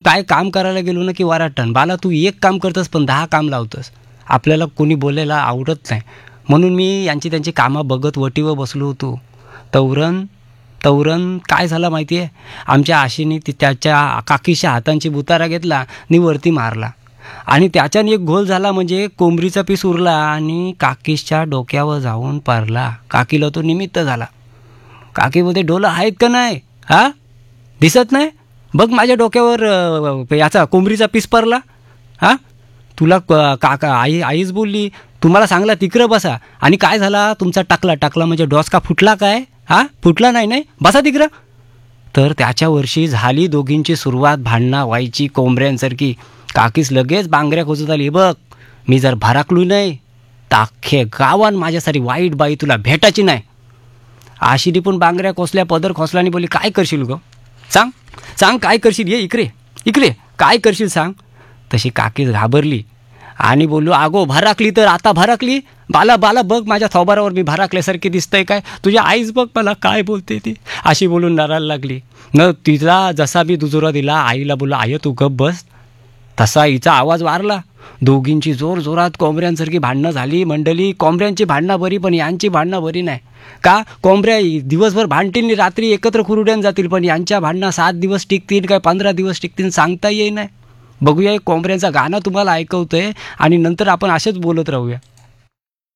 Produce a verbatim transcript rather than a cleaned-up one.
काय काम करायला गेलो ना की वराटण, बाला तू एक काम करतस पण दहा काम लावतस. आपल्याला कोणी बोलायला आवडत नाही. म्हणून मी यांची त्यांची कामं बघत वटीवर बसलो होतो. तवरण तवरण काय झालं माहिती आहे, आमच्या आशीने ती त्याच्या काकीच्या हातांची बुतारा घेतला आणि वरती मारला आणि त्याच्याने एक घोल झाला, म्हणजे कोंबडीचा पीस उरला आणि काकीच्या डोक्यावर जाऊन पडला. काकीला तो निमित्त झाला. काकी बोलते डोलं आहेत का नाही, हा दिसत नाही, बघ माझ्या डोक्यावर याचा कोंबडीचा पीस पडला. हा तुला काका आई आईच बोलली तुम्हाला सांगला तिकडं बसा, आणि काय झाला तुमचा टाकला टाकला म्हणजे डोसका फुटला काय, हा फुटला नाही नाही बसा तिकडं. तर त्याच्या वर्षी झाली दोघींची सुरुवात भांडणं व्हायची कोंबड्यांसारखी. काकीस लगेच बांगड्या खोचत आली, बघ मी जर भराकलो नाही ताखे गावान माझ्यासाठी वाईट बाई तुला भेटायची नाही. आशिनी पण बांगड्या खोसल्या, पदर खोसला आणि बोलली काय करशील ग, सांग सांग काय करशील, ये इकडे इकडे काय करशील सांग. तशी काकीच घाबरली आणि बोललो अगो भराकली तर आता भराकली, बाला बाला बघ माझ्या थोबारावर मी भराकल्यासारखी दिसतंय काय, तुझ्या आईच बघ मला काय बोलते ती, अशी बोलून नरायला लागली. न तिला जसा मी दुजोरा दिला आईला बोलला आय तू गप बस, तसा हिचा आवाज वारला. दोघींची जोर जोरात कोंबड्यांसारखी भांडणं झाली. मंडळी कोंबड्यांची भांडणं बरी पण यांची भांडणं बरी नाही. का कोंबड्या दिवसभर भांडतील रात्री एकत्र खुरुड्यान जातील, पण यांच्या भांडणं सात दिवस टिकतील काय पंधरा दिवस टिकतील सांगता येई नाही. बघूया एक कोंबड्यांचा गाणं तुम्हाला ऐकवतोय आणि नंतर आपण असेच बोलत राहूया.